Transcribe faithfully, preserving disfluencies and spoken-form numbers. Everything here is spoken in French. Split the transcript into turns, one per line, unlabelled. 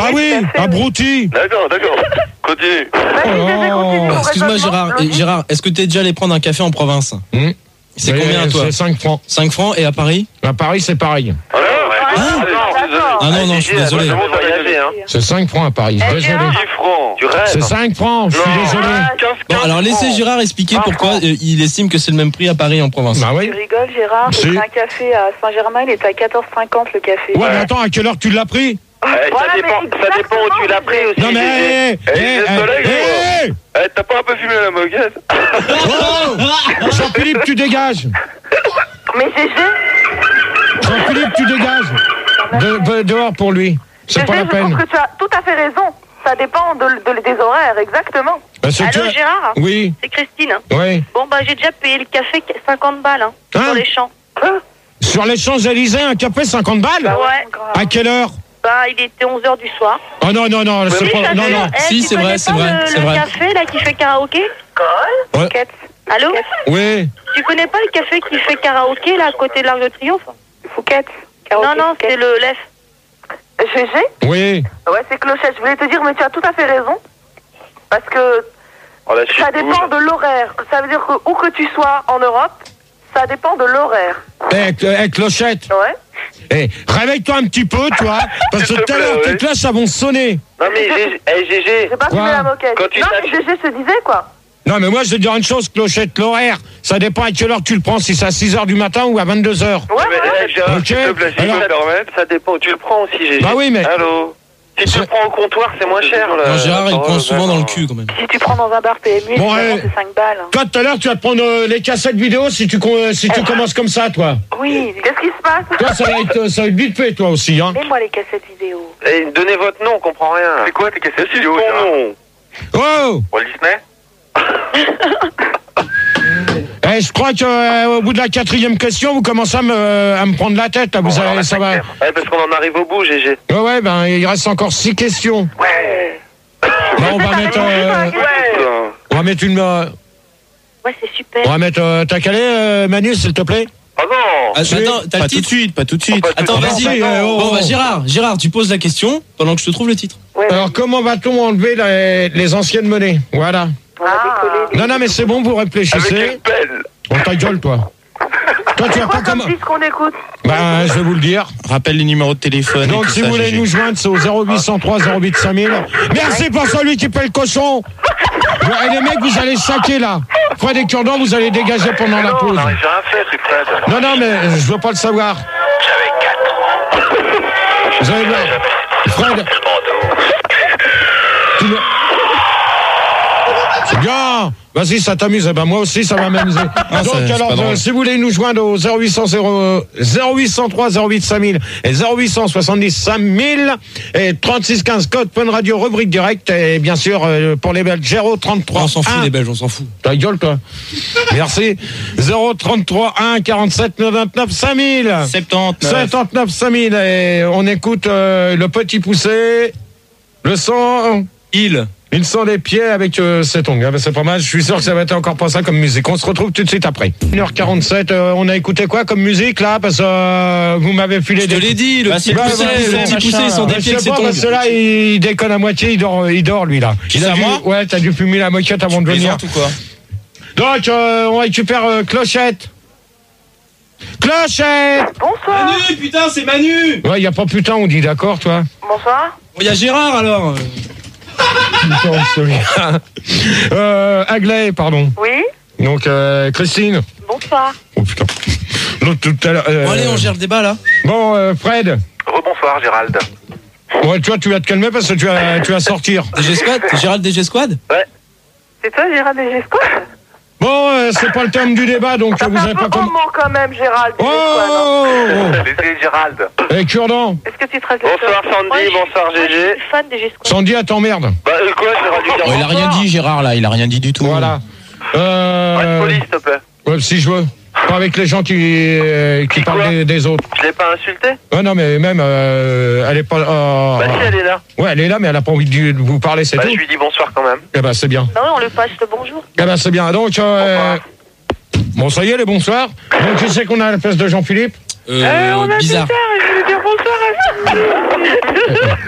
Bah oui, abruti.
D'accord, d'accord. Continue.
Oh.
Excuse-moi Gérard, Et Gérard, est-ce que t'es déjà allé prendre un café en province?
Mmh.
C'est combien toi?
C'est cinq francs.
cinq francs et à Paris?
À Paris, c'est pareil.
Ah non,
Hein Ah non, non, je suis désolé.
C'est cinq francs à Paris, désolé.
dix francs. Tu rêves.
C'est cinq francs, je suis désolé.
Bon, alors laissez Gérard expliquer pourquoi euh, il estime que c'est le même prix à Paris et en province.
Bah
Tu
oui.
rigoles, Gérard?
Si.
J'ai pris un café à Saint-Germain, il était à quatorze cinquante le café.
Ouais, mais attends, à quelle heure tu l'as pris?
Eh,
Voilà,
ça, dépend,
mais
ça dépend où tu l'as pris aussi.
Non mais,
Eh,
eh,
le soleil,
eh, eh,
Eh, t'as pas un peu fumé la moquette?
oh, Jean-Philippe, tu dégages.
Mais Gégé,
Jean-Philippe, tu dégages. De- de- dehors pour lui. C'est pas la
Gégé, je trouve
peine.
que tu as tout à fait raison. Ça dépend de, de- des horaires, exactement.
Bah, c'est
Allô
que-
Gérard,
Oui,
c'est Christine.
oui.
Bon bah j'ai déjà payé le café cinquante balles hein,
Hein
sur les champs.
Sur les Champs-Élysées, un café cinquante balles?
Ouais.
À quelle heure?
Bah il était onze heures du soir.
Oh non, non, non, c'est
Oui,
pas.
ça
Non,
fait-
non.
Eh,
Si,
tu
c'est
connais
vrai, c'est
pas
vrai,
le,
c'est
le
vrai.
café là qui fait karaoké?
Ouais.
Allô?
Oui.
Tu connais pas le café qui fait karaoké là à côté de l'Arc de Triomphe?
Fouquet.
Non non, c'est le L F.
Gégé?
Oui.
Ouais, c'est Clochette. Je voulais te dire, mais tu as tout à fait raison. Parce que
Oh, la chute
ça dépend
bouge.
de l'horaire. Ça veut dire que où que tu sois en Europe, ça dépend de l'horaire.
Eh, eh, Clochette.
Ouais.
Eh, réveille-toi un petit peu, toi. Parce que
S'il te
tout à
plaît,
l'heure, tes
oui.
classes, ça vont sonner.
Non mais Gégé, eh, Gégé.
J'ai pas
Quoi?
fumé la moquette.
Quand tu
non,
t'as-
mais Gégé se disait quoi.
Non, mais moi, je vais te dire une chose, Clochette, l'horaire, ça dépend à quelle heure tu le prends, si c'est à six heures du matin ou à vingt-deux heures.
Ouais,
Mais,
ouais.
eh, Gérard,
Ok.
s'il te plaît, si
Alors-
je peux te permettre, ça dépend où tu le prends aussi, Gégé.
Bah oui, mais-
Allô? Si tu
Je-
le prends au comptoir, c'est moins cher. là.
Non, Gérard, il
Oh,
prend souvent dans le
d'accord.
cul quand même.
Si tu prends dans un bar P M U,
Bon,
évidemment,
eh.
c'est cinq balles.
Toi, tout à l'heure, tu vas te prendre euh, les cassettes vidéo si tu, con- euh, si tu commences comme ça, toi.
Oui, qu'est-ce qui se passe?
Toi, ça va être, ça va être vite fait, toi aussi, hein.
Mets-moi les cassettes vidéo.
Eh, donnez votre nom, on comprend rien. C'est quoi tes cassettes vidéo? Ton nom.
Oh!
Walt Disney?
Eh, je crois que euh, au bout de la quatrième question, vous commencez à me, à me prendre la tête, là. Vous
Bon,
avez,
alors,
ça va.
Eh, parce qu'on en arrive au bout, Gégé.
Ouais, ouais, ben, il reste encore six questions.
Ouais.
Bon, on va mettre, euh,
Ouais.
on va mettre une, euh,
Ouais c'est super.
on va mettre, euh, t'as calé, euh, Manu, s'il te plaît?
Oh non.
Ah,
Si.
attends, t'as le
Pas tout de
titre?
suite, pas tout de suite.
Pas tout de
Attends,
suite.
vas-y.
Si, euh, oh,
Bon, bah
oh.
Gérard, Gérard, tu poses la question pendant que je te trouve le titre.
Ouais,
Alors, comment va-t-on enlever les, les anciennes monnaies? Voilà.
on a décollé.
Non, non, mais c'est bon, vous
Avec
réfléchissez.
une pelle.
On ta gueule, toi. Toi, tu vas pas
Quoi comme
comment?
disque qu'on écoute?
Ben, je vais vous le dire.
Rappelle les numéros de téléphone. et
Donc,
tout
si
ça,
vous voulez
Gégé.
nous joindre, c'est au zéro huit cent trois zéro huit cinq mille. Merci pour celui qui paie le cochon. Et les mecs, vous allez saquer, là. Fred et Cure-dent, vous allez dégager pendant la
Non,
pause.
non, j'ai rien fait, c'est Fred.
Non, non, mais je veux pas le savoir.
J'avais quatre.
Vous allez voir. Fred. Tu me- C'est bien. Vas-y, ça t'amuse. Eh ben, moi aussi, ça va m'amuser.
Ah,
Donc,
c'est- c'est
alors,
pas drôle.
euh, si vous voulez nous joindre au zéro huit cent trois zéro huit cinq mille et zéro huit cent soixante-dix cinq mille et trente-six quinze code Fun Radio, rubrique direct. Et bien sûr, euh, pour les Belges, zéro trente-trois.
On s'en fout
un.
des Belges, on s'en fout.
Ta gueule, toi. Merci. zéro trente-trois un quarante-sept quatre-vingt-neuf cinq mille.
soixante-dix-neuf.
soixante-neuf cinq mille. Et on écoute euh, le petit poussé, le son,
Il.
il sent les pieds avec euh, cet ongle. Ah ben, c'est pas mal. Je suis sûr que ça va être encore pas ça comme musique. On se retrouve tout de suite après. une heure quarante-sept. euh, on a écouté quoi comme musique là? Parce que euh, vous m'avez filé
Je te
des.
l'ai dit, le
Bah,
petit
c'est
poussé,
pas vrai,
le
c'est
petit
machin,
poussé, ils sont
Bah,
des
je
pieds
sais
que c'est
pas,
ton.
parce que là, il déconne à moitié, il dort, il dort lui là.
Qui
Il a
ça,
dû-
moi
Ouais, t'as dû fumer la moquette avant de venir.
Plaisante ou quoi?
Donc, euh, on récupère euh, Clochette. Clochette!
Bonsoir.
Manu, putain, c'est Manu!
Ouais, y a pas putain, on dit d'accord, toi.
Bonsoir.
Il y a Gérard alors.
Putain, celui-là. euh, Aglaé, pardon.
Oui.
Donc, euh, Christine.
Bonsoir.
Oh putain. L'autre tout à l'heure. euh,
Bon, allez, on gère le débat là.
Bon, euh, Fred.
Rebonsoir, Gérald.
Ouais, toi, tu vas te calmer parce que tu vas, tu vas sortir.
D G Squad? Gérald D G Squad?
C'est toi, Gérald et Gesquad?
Bon, euh, c'est pas le thème du débat, donc
Ça
vous
fait
avez
un
pas
peu
comme.
roman quand même, Gérald. et Gesquad, hein.
Oh!
Laissez Gérald.
Et Cure-dent.
Est-ce que tu te restes le
Bonsoir
cœur?
Sandy,
Moi, je suis-
bonsoir
moi, je
Gégé.
suis fan des G-Squad.
Sandy, à t'emmerde.
Bah, euh, quoi, Gérald du
Oh, il a rien dit, Gérard, là. Il a rien dit du tout.
Voilà.
Pas de
Euh.
police, s'il te plaît.
Ouais, si je veux. Pas avec les gens qui, euh, qui
Qui
parlent
quoi
des, des autres.
Je l'ai pas insulté?
Ouais, non, mais même, euh, elle est pas. euh,
Bah, si, elle est là.
Ouais, elle est là, mais elle a pas envie de, de vous parler, c'est
Bah,
tout.
je lui dis bonsoir quand même.
Eh ben, c'est bien.
Bah oui, on lui passe le bonjour.
Eh ben, c'est bien. Donc, euh,
Bonsoir.
bon, ça y est, les bonsoirs. Donc, tu sais qu'on a la place de Jean-Philippe.
Euh, bizarre.
Je voulais dire bonsoir à